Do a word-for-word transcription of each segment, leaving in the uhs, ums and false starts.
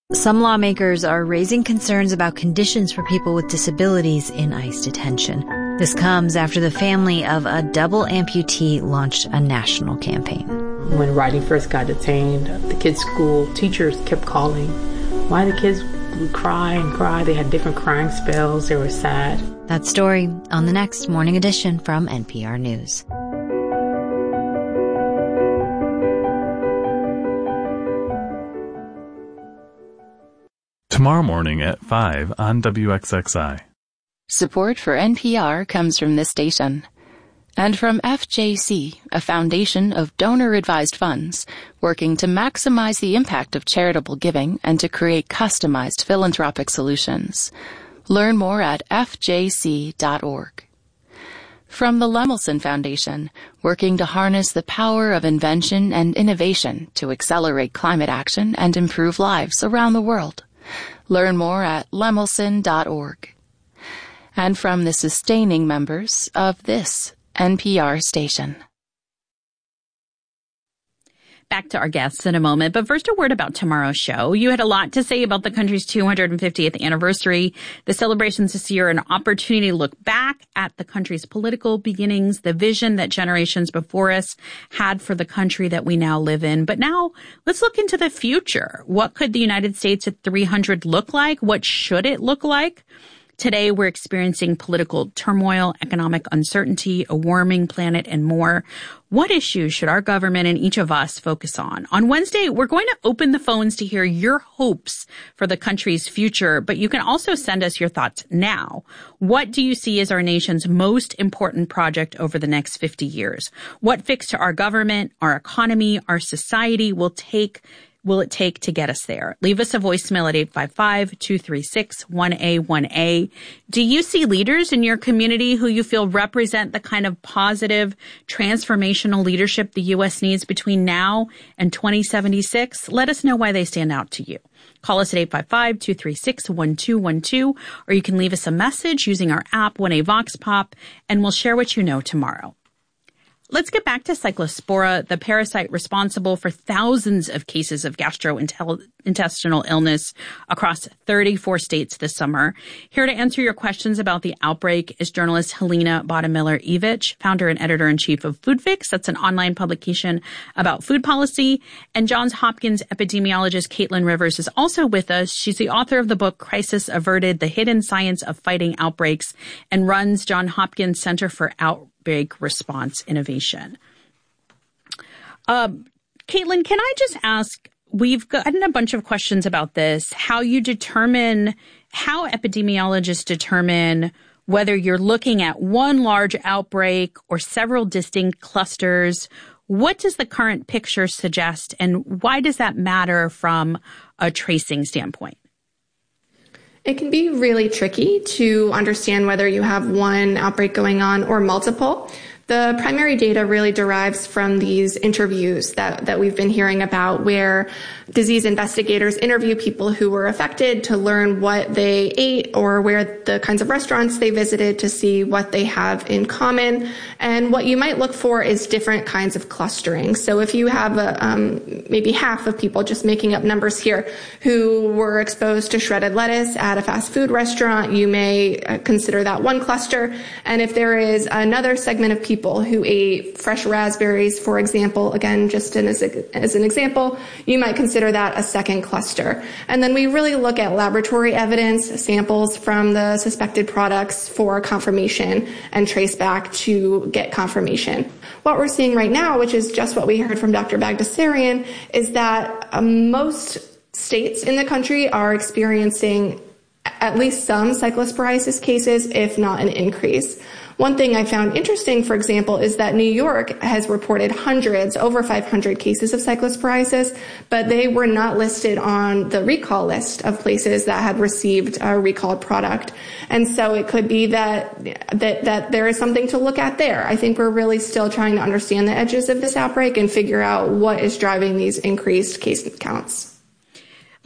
Some lawmakers are raising concerns about conditions for people with disabilities in ICE detention. This comes after the family of a double amputee launched a national campaign. When Riley first got detained, the kids' school teachers kept calling. Why the kids would cry and cry. They had different crying spells. They were sad. That story on the next Morning Edition from N P R News. Tomorrow morning at five on W X X I. Support for N P R comes from this station. And from F J C, a foundation of donor-advised funds working to maximize the impact of charitable giving and to create customized philanthropic solutions. Learn more at f j c dot org. From the Lemelson Foundation, working to harness the power of invention and innovation to accelerate climate action and improve lives around the world. Learn more at lemelson dot org. And from the sustaining members of this N P R station. Back to our guests in a moment, but first a word about tomorrow's show. You had a lot to say about the country's two hundred fiftieth anniversary. The celebrations this year are an opportunity to look back at the country's political beginnings, the vision that generations before us had for the country that we now live in. But now let's look into the future. What could the United States at three hundred look like? What should it look like? Today, we're experiencing political turmoil, economic uncertainty, a warming planet, and more. What issues should our government and each of us focus on? On Wednesday, we're going to open the phones to hear your hopes for the country's future, but you can also send us your thoughts now. What do you see as our nation's most important project over the next fifty years? What fix to our government, our economy, our society will take will it take to get us there? Leave us a voicemail at eight five five, two three six, one A one A. Do you see leaders in your community who you feel represent the kind of positive, transformational leadership the U S needs between now and twenty seventy-six? Let us know why they stand out to you. Call us at eight five five, two three six, one two one two, or you can leave us a message using our app, one A Vox Pop, and we'll share what you know tomorrow. Let's get back to Cyclospora, the parasite responsible for thousands of cases of gastrointestinal illness across thirty-four states this summer. Here to answer your questions about the outbreak is journalist Helena Bottomiller-Evich, founder and editor-in-chief of FoodFix. That's an online publication about food policy. And Johns Hopkins epidemiologist Caitlin Rivers is also with us. She's the author of the book Crisis Averted, The Hidden Science of Fighting Outbreaks, and runs Johns Hopkins Center for Outbreak Big response innovation. Um, Caitlin, can I just ask, we've gotten a bunch of questions about this, how you determine, how epidemiologists determine whether you're looking at one large outbreak or several distinct clusters. What does the current picture suggest, and why does that matter from a tracing standpoint? It can be really tricky to understand whether you have one outbreak going on or multiple. The primary data really derives from these interviews that, that we've been hearing about, where disease investigators interview people who were affected to learn what they ate or where the kinds of restaurants they visited to see what they have in common. And what you might look for is different kinds of clustering. So if you have a, um, maybe half of people, just making up numbers here, who were exposed to shredded lettuce at a fast food restaurant, you may uh, consider that one cluster. And if there is another segment of people People who ate fresh raspberries, for example, again, just in as, a, as an example, you might consider that a second cluster. And then we really look at laboratory evidence, samples from the suspected products for confirmation and trace back to get confirmation. What we're seeing right now, which is just what we heard from Doctor Bagdasarian, is that uh, most states in the country are experiencing at least some cyclosporiasis cases, if not an increase. One thing I found interesting, for example, is that New York has reported hundreds, over five hundred cases of cyclosporiasis, but they were not listed on the recall list of places that had received a recalled product. And so it could be that, that, that there is something to look at there. I think we're really still trying to understand the edges of this outbreak and figure out what is driving these increased case counts.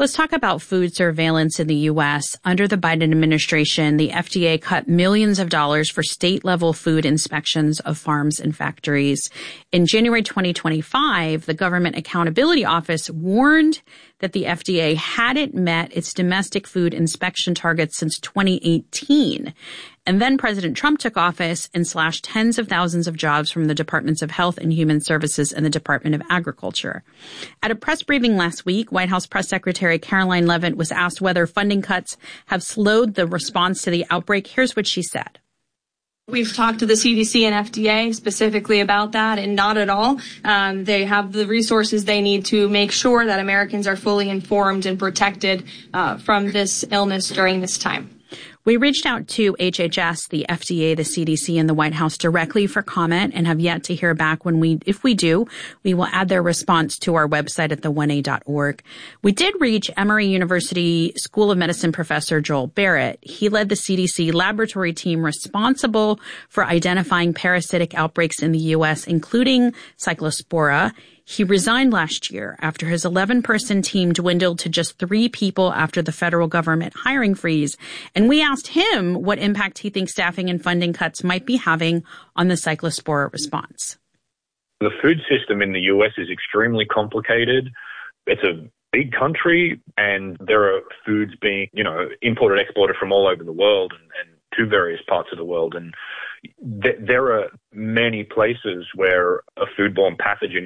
Let's talk about food surveillance in the U S. Under the Biden administration, the F D A cut millions of dollars for state-level food inspections of farms and factories. In January twenty twenty-five, the Government Accountability Office warned that the F D A hadn't met its domestic food inspection targets since twenty eighteen. And then President Trump took office and slashed tens of thousands of jobs from the Departments of Health and Human Services and the Department of Agriculture. At a press briefing last week, White House Press Secretary Karoline Leavitt was asked whether funding cuts have slowed the response to the outbreak. Here's what she said. We've talked to the C D C and F D A specifically about that, and not at all. Um, they have the resources they need to make sure that Americans are fully informed and protected uh, from this illness during this time. We reached out to H H S, the F D A, the C D C, and the White House directly for comment and have yet to hear back. When we, if we do, we will add their response to our website at the one a dot org. We did reach Emory University School of Medicine professor Joel Barrett. He led the C D C laboratory team responsible for identifying parasitic outbreaks in the U S, including Cyclospora. He resigned last year after his eleven-person team dwindled to just three people after the federal government hiring freeze. And we asked him what impact he thinks staffing and funding cuts might be having on the Cyclospora response. The food system in the U S is extremely complicated. It's a big country, and there are foods being, you know, imported, exported from all over the world and, and to various parts of the world. And th- there are many places where a foodborne pathogen